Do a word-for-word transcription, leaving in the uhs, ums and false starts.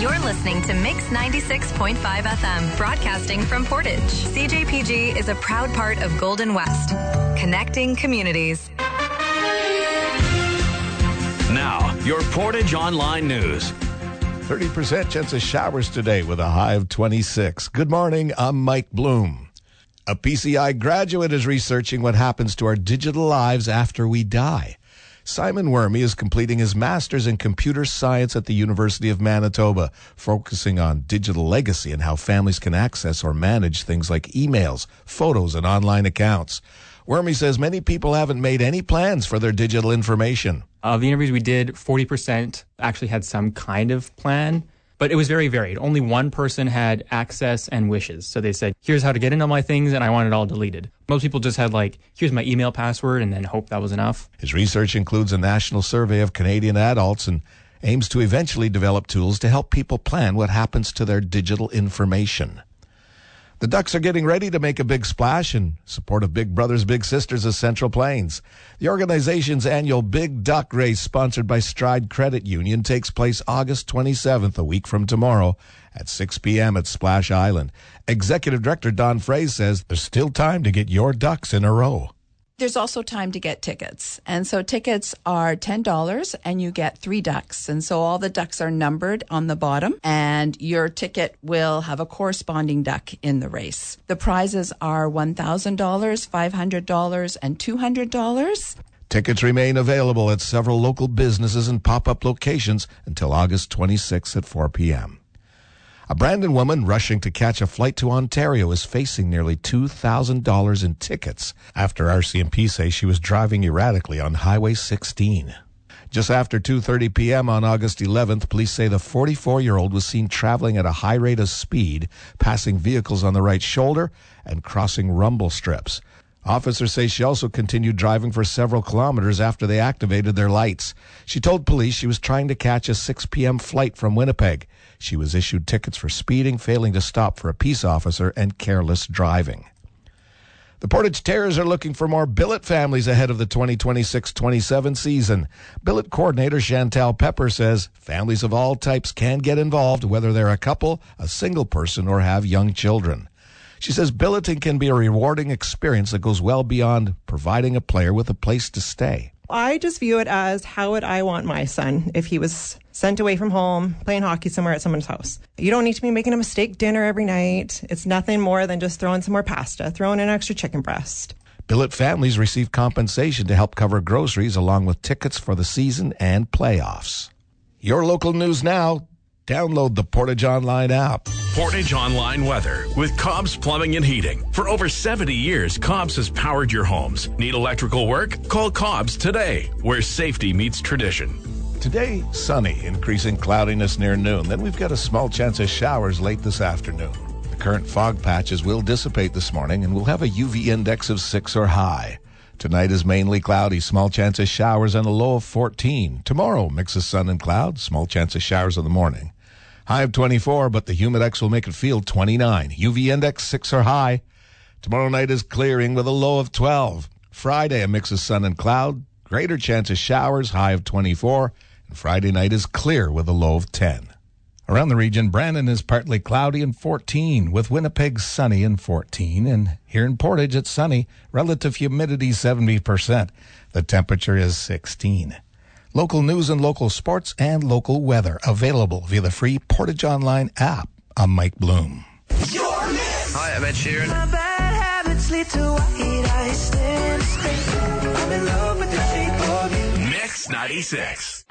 You're listening to Mix ninety-six point five F M, broadcasting from Portage. C J P G is a proud part of Golden West, connecting communities. Now, your Portage Online News. thirty percent chance of showers today with a high of twenty-six. Good morning, I'm Mike Bloom. A P C I graduate is researching what happens to our digital lives after we die. Simon Wormy is completing his master's in computer science at the University of Manitoba, focusing on digital legacy and how families can access or manage things like emails, photos, and online accounts. Wormy says many people haven't made any plans for their digital information. Of the interviews we did, forty percent actually had some kind of plan, but it was very varied. Only one person had access and wishes. So they said, here's how to get into my things, and I want it all deleted. Most people just had like, here's my email password, and then hope that was enough. His research includes a national survey of Canadian adults and aims to eventually develop tools to help people plan what happens to their digital information. The Ducks are getting ready to make a big splash in support of Big Brothers Big Sisters of Central Plains. The organization's annual Big Duck Race, sponsored by Stride Credit Union, takes place August twenty-seventh, a week from tomorrow, at six p.m. at Splash Island. Executive Director Don Fraze says there's still time to get your ducks in a row. There's also time to get tickets. And so tickets are ten dollars and you get three ducks. And so all the ducks are numbered on the bottom and your ticket will have a corresponding duck in the race. The prizes are one thousand dollars, five hundred dollars, and two hundred dollars. Tickets remain available at several local businesses and pop-up locations until August twenty-sixth at four p.m. A Brandon woman rushing to catch a flight to Ontario is facing nearly two thousand dollars in tickets after R C M P say she was driving erratically on Highway sixteen. Just after two thirty p.m. on August eleventh, police say the forty-four-year-old was seen traveling at a high rate of speed, passing vehicles on the right shoulder and crossing rumble strips. Officers say she also continued driving for several kilometers after they activated their lights. She told police she was trying to catch a six p.m. flight from Winnipeg. She was issued tickets for speeding, failing to stop for a peace officer, and careless driving. The Portage Terriers are looking for more billet families ahead of the twenty twenty-six twenty-seven season. Billet coordinator Chantal Pepper says families of all types can get involved, whether they're a couple, a single person, or have young children. She says billeting can be a rewarding experience that goes well beyond providing a player with a place to stay. I just view it as, how would I want my son if he was sent away from home, playing hockey somewhere at someone's house? You don't need to be making him a steak dinner every night. It's nothing more than just throwing some more pasta, throwing in an extra chicken breast. Billet families receive compensation to help cover groceries along with tickets for the season and playoffs. Your local news now. Download the Portage Online app. Portage Online weather with Cobb's Plumbing and Heating. For over seventy years, Cobb's has powered your homes. Need electrical work? Call Cobb's today, where safety meets tradition. Today, sunny, increasing cloudiness near noon. Then we've got a small chance of showers late this afternoon. The current fog patches will dissipate this morning, and we'll have a U V index of six or high. Tonight is mainly cloudy, small chance of showers, and a low of fourteen. Tomorrow, mix of sun and clouds, small chance of showers in the morning. High of twenty-four, but the humidex will make it feel twenty-nine. U V index six or high. Tomorrow night is clearing with a low of twelve. Friday, a mix of sun and cloud, greater chance of showers, high of twenty-four. And Friday night is clear with a low of ten. Around the region, Brandon is partly cloudy and fourteen, with Winnipeg sunny and fourteen. And here in Portage, it's sunny. Relative humidity seventy percent. The temperature is sixteen. Local news and local sports and local weather available via the free Portage Online app. I'm Mike Bloom. Hi, I'm Ed Sheeran. My bad habits lead to white eyes. I'm in love with the shape of you. Mix ninety-six.